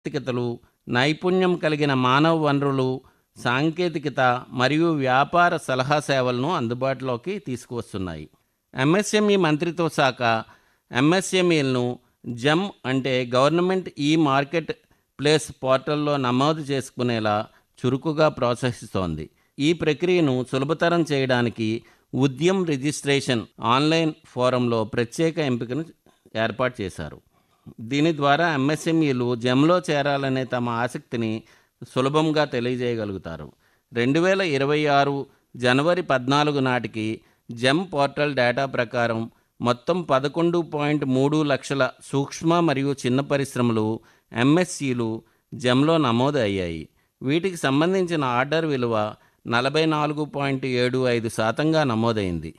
ఆర్థికతలు, నైపుణ్యం కలిగిన మానవ వనరులు, సాంకేతికత మరియు వ్యాపార సలహా సేవలను అందుబాటులోకి తీసుకువస్తున్నాయి. ఎంఎస్ఎంఈ మంత్రిత్వ శాఖ ఎంఎస్ఎంఈలను జెమ్ అంటే గవర్నమెంట్ ఈ మార్కెట్ ప్లేస్ పోర్టల్లో నమోదు చేసుకునేలా చురుకుగా ప్రోత్సహిస్తోంది. ఈ ప్రక్రియను సులభతరం చేయడానికి ఉద్యమ్ రిజిస్ట్రేషన్ ఆన్లైన్ ఫోరంలో ప్రత్యేక ఎంపికను ఏర్పాటు చేశారు. దీని ద్వారా ఎంఎస్ఎంఈలు జెమ్లో చేరాలనే తమ ఆసక్తిని సులభంగా తెలియజేయగలుగుతారు. 2026 జనవరి 14 నాటికి జెమ్ పోర్టల్ డేటా ప్రకారం మొత్తం 11.3 లక్షల సూక్ష్మ మరియు చిన్న పరిశ్రమలు ఎంఎస్సీలు జెమ్లో నమోదు అయ్యాయి. వీటికి సంబంధించిన ఆర్డర్ విలువ 44.75% నమోదైంది.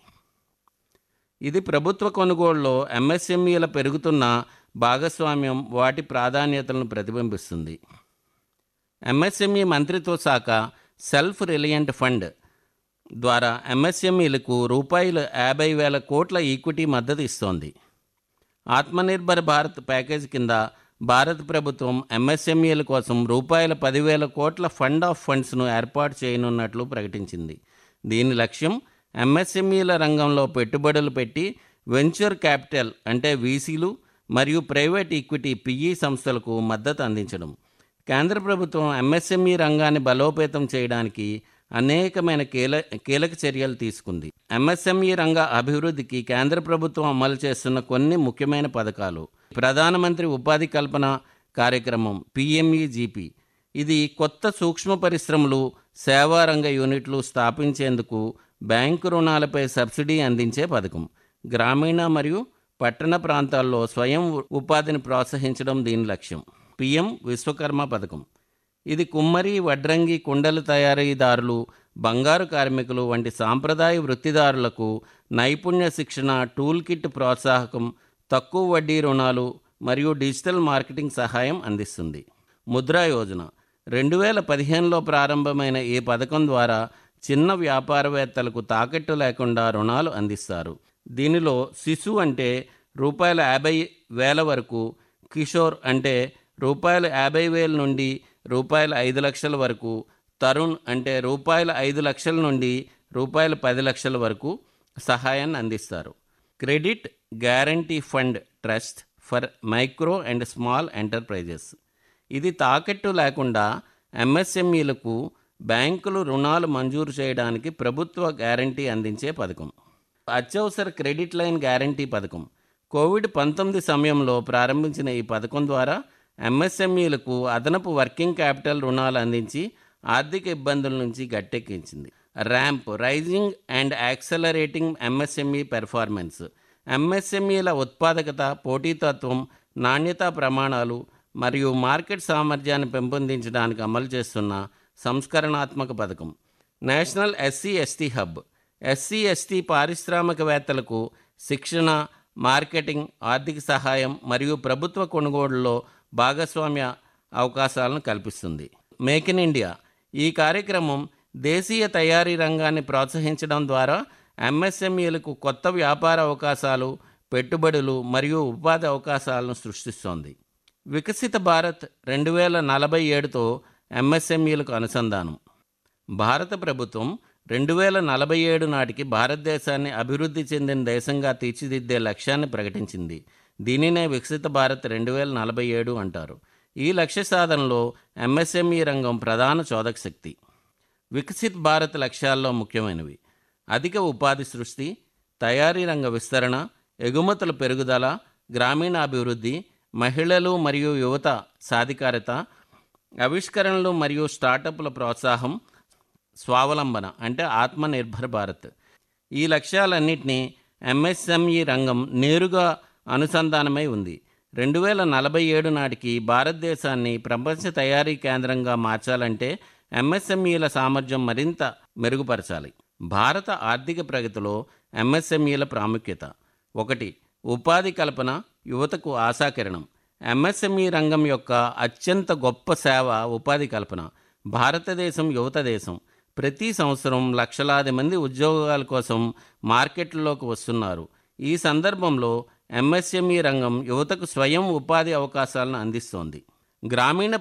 ఇది ప్రభుత్వ కొనుగోళ్లలో ఎంఎస్ఎంఈల పెరుగుతున్న భాగస్వామ్యం, వాటి ప్రాధాన్యతలను ప్రతిబింబిస్తుంది. ఎంఎస్ఎంఈ మంత్రిత్వ శాఖ సెల్ఫ్ రిలయంట్ ఫండ్ ద్వారా ఎంఎస్ఎంఈలకు ₹50,000 కోట్ల ఈక్విటీ మద్దతు ఇస్తోంది. ఆత్మనిర్భర్ భారత్ ప్యాకేజ్ కింద భారత ప్రభుత్వం ఎంఎస్ఎంఈల కోసం ₹10,000 కోట్ల ఫండ్ ఆఫ్ ఫండ్స్ను ఏర్పాటు చేయనున్నట్లు ప్రకటించింది. దీని లక్ష్యం ఎంఎస్ఎంఈల రంగంలో పెట్టుబడులు పెట్టి వెంచర్ క్యాపిటల్ అంటే వీసీలు మరియు ప్రైవేట్ ఈక్విటీ పిఈ సంస్థలకు మద్దతు అందించడం. కేంద్ర ప్రభుత్వం ఎంఎస్ఎంఈ రంగాన్ని బలోపేతం చేయడానికి అనేకమైన కీలక చర్యలు తీసుకుంది. ఎంఎస్ఎంఈ రంగ అభివృద్ధికి కేంద్ర ప్రభుత్వం అమలు చేస్తున్న కొన్ని ముఖ్యమైన పథకాలు: ప్రధానమంత్రి ఉపాధి కల్పన కార్యక్రమం పిఎంఈజీపీ, ఇది కొత్త సూక్ష్మ పరిశ్రమలు, సేవా రంగ యూనిట్లు స్థాపించేందుకు బ్యాంకు రుణాలపై సబ్సిడీ అందించే పథకం. గ్రామీణ మరియు పట్టణ ప్రాంతాల్లో స్వయం ఉపాధిని ప్రోత్సహించడం దీని లక్ష్యం. పిఎం విశ్వకర్మ పథకం, ఇది కుమ్మరి, వడ్రంగి, కుండల తయారీదారులు, బంగారు కార్మికులు వంటి సాంప్రదాయ వృత్తిదారులకు నైపుణ్య శిక్షణ, టూల్ కిట్ ప్రోత్సాహకం, తక్కువ వడ్డీ రుణాలు మరియు డిజిటల్ మార్కెటింగ్ సహాయం అందిస్తుంది. ముద్రా యోజన 2015లో ప్రారంభమైన ఈ పథకం ద్వారా చిన్న వ్యాపారవేత్తలకు తాకట్టు లేకుండా రుణాలు అందిస్తారు. దీనిలో శిశు అంటే ₹50,000 వరకు, కిషోర్ అంటే ₹50,000 నుండి ₹5 లక్షల వరకు, తరుణ్ అంటే ₹5 లక్షల నుండి ₹10 లక్షల వరకు సహాయాన్ని అందిస్తారు. Credit guarantee fund trust for micro and small enterprises, ఇది తాకట్టు లేకుండా ఎంఎస్ఎంఈలకు బ్యాంకులు రుణాలు మంజూరు చేయడానికి ప్రభుత్వ గ్యారంటీ అందించే పథకం. అత్యవసర క్రెడిట్ లైన్ గ్యారంటీ పథకం, కోవిడ్-19 సమయంలో ప్రారంభించిన ఈ పథకం ద్వారా ఎంఎస్ఎంఈలకు అదనపు వర్కింగ్ క్యాపిటల్ రుణాలు అందించి ఆర్థిక ఇబ్బందుల నుంచి గట్టెక్కించింది. Ramp rising and accelerating MSME performance, ఎంఎస్ఎంఈల ఉత్పాదకత, పోటీతత్వం, నాణ్యతా ప్రమాణాలు మరియు మార్కెట్ సామర్థ్యాన్ని పెంపొందించడానికి అమలు చేస్తున్న సంస్కరణాత్మక పథకం. నేషనల్ ఎస్సీ/ఎస్టీ హబ్, ఎస్సీ/ఎస్టీ పారిశ్రామికవేత్తలకు శిక్షణ, మార్కెటింగ్, ఆర్థిక సహాయం మరియు ప్రభుత్వ కొనుగోళ్లలో భాగస్వామ్య అవకాశాలను కల్పిస్తుంది. మేక్ ఇన్ ఇండియా, ఈ కార్యక్రమం దేశీయ తయారీ రంగాన్ని ప్రోత్సహించడం ద్వారా ఎంఎస్ఎంఈలకు కొత్త వ్యాపార అవకాశాలు, పెట్టుబడులు మరియు ఉపాధి అవకాశాలను సృష్టిస్తోంది. వికసిత భారత్ 2047తో ఎంఎస్ఎంఈలకు అనుసంధానం. భారత ప్రభుత్వం 2047 నాటికి భారతదేశాన్ని అభివృద్ధి చెందిన దేశంగా తీర్చిదిద్దే లక్ష్యాన్ని ప్రకటించింది. దీనినే వికసిత భారత్ 2047 అంటారు. ఈ లక్ష్య సాధనలో ఎంఎస్ఎంఈ రంగం ప్రధాన చోదక శక్తి. వికసిత్ భారత్ లక్ష్యాల్లో ముఖ్యమైనవి: అధిక ఉపాధి సృష్టి, తయారీ రంగ విస్తరణ, ఎగుమతుల పెరుగుదల, గ్రామీణాభివృద్ధి, మహిళలు మరియు యువత సాధికారత, ఆవిష్కరణలు మరియు స్టార్టప్ల ప్రోత్సాహం, స్వావలంబన అంటే ఆత్మనిర్భర్ భారత్. ఈ లక్ష్యాలన్నింటినీ ఎంఎస్ఎంఈ రంగం నేరుగా అనుసంధానమై ఉంది. 2047 నాటికి భారతదేశాన్ని ప్రపంచ తయారీ కేంద్రంగా మార్చాలంటే ఎంఎస్ఎంఈల సామర్థ్యం మరింత మెరుగుపరచాలి. భారత ఆర్థిక ప్రగతిలో ఎంఎస్ఎంఈల ప్రాముఖ్యత: 1. ఉపాధి కల్పన, యువతకు ఆశాకిరణం. ఎంఎస్ఎంఈ రంగం యొక్క అత్యంత గొప్ప సేవ ఉపాధి కల్పన. భారతదేశం యువత దేశం. ప్రతి సంవత్సరం లక్షలాది మంది ఉద్యోగాల కోసం మార్కెట్లలోకి వస్తున్నారు. ఈ సందర్భంలో ఎంఎస్ఎంఈ రంగం యువతకు స్వయం ఉపాధి అవకాశాలను అందిస్తోంది. గ్రామీణ